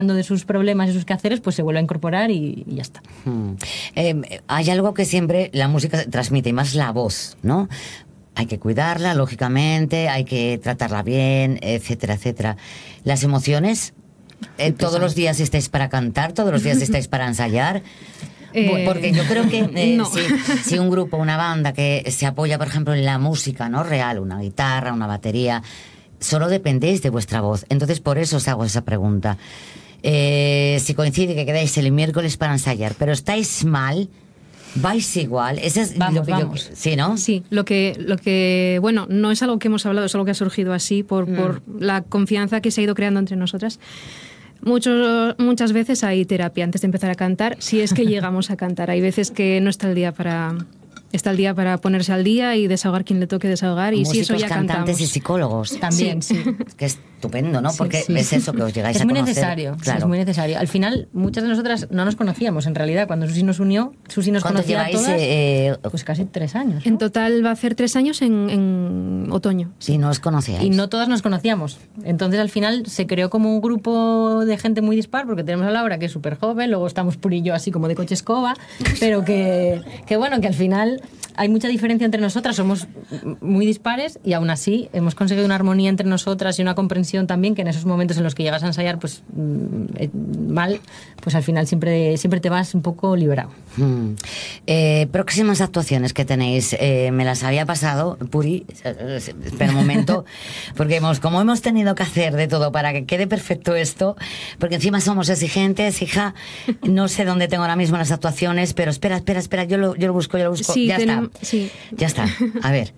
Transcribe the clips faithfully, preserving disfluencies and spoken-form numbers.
de sus problemas y sus quehaceres, pues se vuelve a incorporar y, y ya está. Hmm. Eh, hay algo que siempre la música transmite, y más la voz, ¿no? Hay que cuidarla, lógicamente, hay que tratarla bien, etcétera, etcétera. Las emociones, eh, todos los días estáis para cantar, todos los días estáis para ensayar. Eh, Porque yo creo que eh, no. si, si un grupo, una banda que se apoya, por ejemplo, en la música, ¿no? Real, una guitarra, una batería, solo dependéis de vuestra voz. Entonces, por eso os hago esa pregunta. Eh, si coincide que quedáis el miércoles para ensayar, pero estáis mal, vais igual. Eso es vamos, lo que vamos. Yo, sí, ¿no? Sí, lo que, lo que, bueno, no es algo que hemos hablado, es algo que ha surgido así por, mm. por la confianza que se ha ido creando entre nosotras. Mucho, muchas veces hay terapia antes de empezar a cantar, si es que llegamos a cantar. Hay veces que no está el día para... Está el día para ponerse al día y desahogar quien le toque desahogar. Músicos, y si eso ya cantantes cantamos. y psicólogos. También, sí. sí. Que es estupendo, ¿no? Porque sí, sí. es eso que os llegáis es a muy conocer. Necesario, claro. Es muy necesario. Al final, muchas de nosotras no nos conocíamos, en realidad. Cuando Susi nos unió, Susi nos ¿Cuánto conocía a lleváis? todas, Eh, pues casi tres años, ¿no? En total va a hacer tres años en, en otoño. Sí, no os conocíais. Y no todas nos conocíamos. Entonces, al final, se creó como un grupo de gente muy dispar, porque tenemos a Laura, que es súper joven, luego estamos Puri y yo, así como de coche escoba, pero que, que bueno, que al final hay mucha diferencia entre nosotras, somos muy dispares y aún así hemos conseguido una armonía entre nosotras y una comprensión también, que en esos momentos en los que llegas a ensayar pues eh, mal, pues al final siempre, siempre te vas un poco liberado. Hmm. Eh, próximas actuaciones que tenéis, eh, me las había pasado, Puri, espera un momento, porque hemos, como hemos tenido que hacer de todo para que quede perfecto esto, porque encima somos exigentes, hija, no sé dónde tengo ahora mismo las actuaciones, pero espera, espera, espera, yo lo, yo lo busco, yo lo busco, sí, ya tenemos, está, sí. ya está, a ver,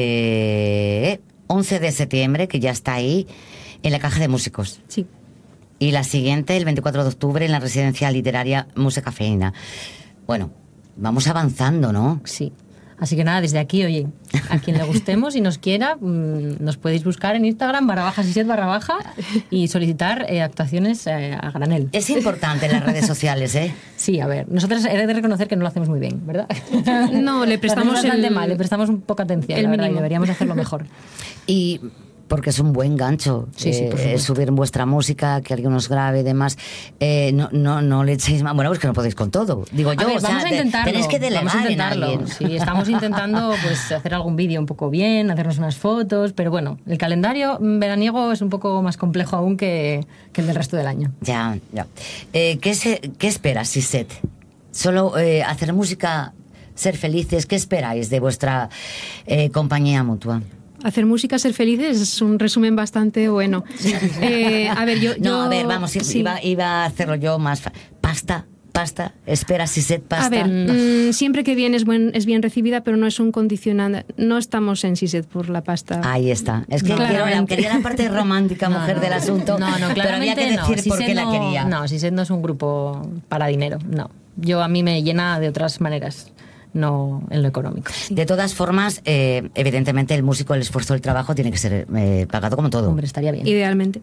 eh, once de septiembre, que ya está ahí, en la Caja de Músicos. Sí. Y la siguiente, el veinticuatro de octubre, en la Residencia Literaria Música Feina. Bueno, vamos avanzando, ¿no? Sí. Así que nada, desde aquí, oye, a quien le gustemos y nos quiera, mmm, nos podéis buscar en Instagram, barra baja, siset barra baja, y solicitar eh, actuaciones eh, a granel. Es importante en las redes sociales, ¿eh? Sí, a ver, nosotros he de reconocer que no lo hacemos muy bien, ¿verdad? No, le prestamos bastante el, mal, le prestamos un poca atención, el la verdad, mínimo. y deberíamos hacerlo mejor. Y... porque es un buen gancho, sí, sí, eh, subir vuestra música, que alguien os grabe y demás. Eh, no, no, no le echéis más. Bueno, pues que no podéis con todo. Digo yo, a ver, o sea, vamos a intentarlo. Tenéis que delegar vamos a intentarlo. en alguien. Sí, estamos intentando pues hacer algún vídeo un poco bien, hacernos unas fotos, pero bueno, el calendario veraniego es un poco más complejo aún que, que el del resto del año. Ya, ya. Eh, ¿qué, se, ¿Qué esperas, Siset? ¿Solo eh, hacer música, ser felices? ¿Qué esperáis de vuestra eh, compañía mutua? Hacer música, ser felices es un resumen bastante bueno. Eh, a ver, yo, No, yo, a ver, vamos, sí. iba, iba a hacerlo yo más... Fa- pasta, pasta, espera, Siset, pasta. A ver, mmm, siempre que viene es, buen, es bien recibida, pero no es un condicionante. No estamos en Siset por la pasta. Ahí está. Es que no, quiero, la, quería la parte romántica, no, mujer no, del asunto, no, no, pero había que decir no, por qué Siset la no, quería. No, Siset no es un grupo para dinero, no. Yo a mí me llena de otras maneras. No en lo económico. De todas formas, eh, evidentemente el músico, el esfuerzo, el trabajo tiene que ser eh, pagado como todo. Hombre, estaría bien. Idealmente.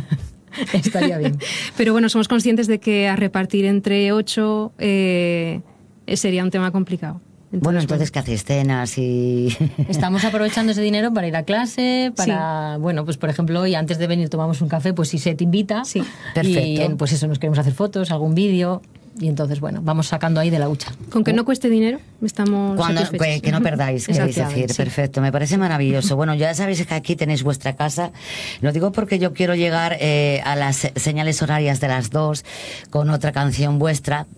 Estaría bien. Pero bueno, somos conscientes de que a repartir entre ocho eh, sería un tema complicado. Entonces, bueno, entonces, ¿qué hacéis? ¿Cenas y...? Estamos aprovechando ese dinero para ir a clase, para... Sí. Bueno, pues por ejemplo, hoy antes de venir tomamos un café, pues si se te invita. Sí. Perfecto. Y pues eso, nos queremos hacer fotos, algún vídeo... Y entonces, bueno, vamos sacando ahí de la hucha. Con que no cueste dinero, estamos Cuando, satisfechos. que no perdáis, queréis decir. Sí. Perfecto, me parece maravilloso. Bueno, ya sabéis que aquí tenéis vuestra casa. Lo digo porque yo quiero llegar eh, a las señales horarias de las dos con otra canción vuestra,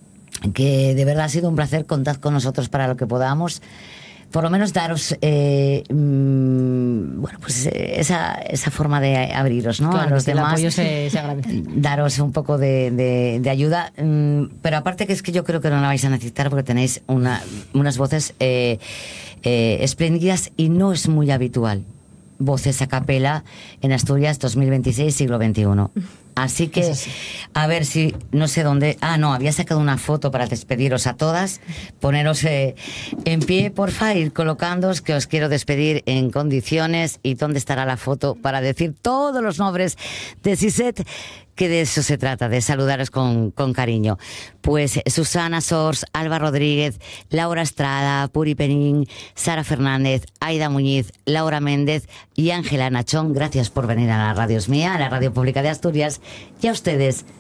que de verdad ha sido un placer. Contad con nosotros para lo que podamos. Por lo menos daros eh, mmm, bueno, pues esa, esa forma de abriros, ¿no? Claro, a los que demás. El apoyo se, se agradece. Daros un poco de, de, de ayuda. Mmm, pero aparte que es que yo creo que no la vais a necesitar porque tenéis una, unas voces eh, eh, espléndidas y no es muy habitual. Voces a capela en Asturias dos mil veintiséis, siglo veintiuno. Así que, a ver si, no sé dónde... Ah, no, había sacado una foto para despediros a todas. Poneros eh, en pie, porfa, ir colocándoos, que os quiero despedir en condiciones. ¿Y dónde estará la foto para decir todos los nombres de Siset? que de eso se trata, de saludaros con, con cariño. Pues Susana Sors, Alba Rodríguez, Laura Estrada, Puri Penín, Sara Fernández, Aida Muñiz, Laura Méndez y Ángela Nachón, gracias por venir a la Radio Es Mía, a la Radio Pública de Asturias, y a ustedes,